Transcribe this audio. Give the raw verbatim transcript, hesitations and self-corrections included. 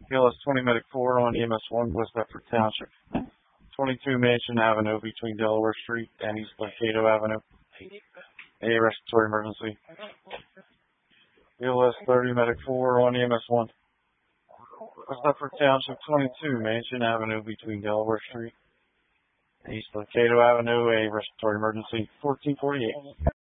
P L S twenty Medic four on E M S one, West Bedford Township. twenty-two Mansion Avenue between Delaware Street and East Mankato Avenue. A respiratory emergency. P L S thirty Medic four on E M S one. West Bedford Township, twenty-two Mansion Avenue between Delaware Street and East Mankato Avenue. A respiratory emergency. fourteen forty-eight.